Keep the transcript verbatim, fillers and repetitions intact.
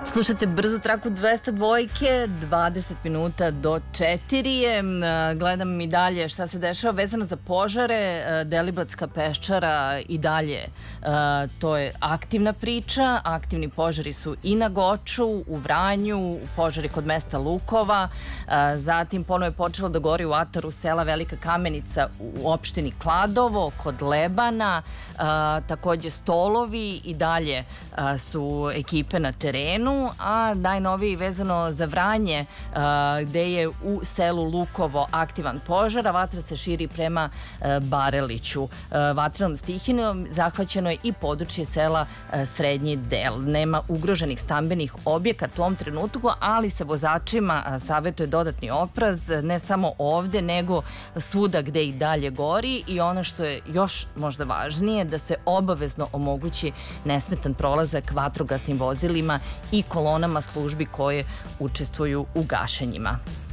Slušajte brzu traku dvesta dvojke, dvadeset minuta do četiri je. Gledam i dalje šta se dešava vezano za požare. Deliblatska peščara i dalje, to je aktivna priča. Aktivni požari su i na Goču, u Vranju, požari kod mesta Lukova. Zatim ponovo je počelo da gori u ataru sela Velika Kamenica u opštini Kladovo, kod Lebana. Takođe Stolovi i dalje su ekipe na terenu. A najnoviji vezano za Vranje, gde je u selu Lukovo aktivan požar, a vatra se širi prema Bareliću. Vatrenom stihinom zahvaćeno je i područje sela Srednji del. Nema ugroženih stambenih objekata u ovom trenutku, ali se vozačima savjetuje dodatni opraz, ne samo ovde, nego svuda gde i dalje gori. I ono što je još možda važnije, da se obavezno omogući nesmetan prolazak vatrogasnim vozilima i kolonama službi koje učestvuju u gašenjima.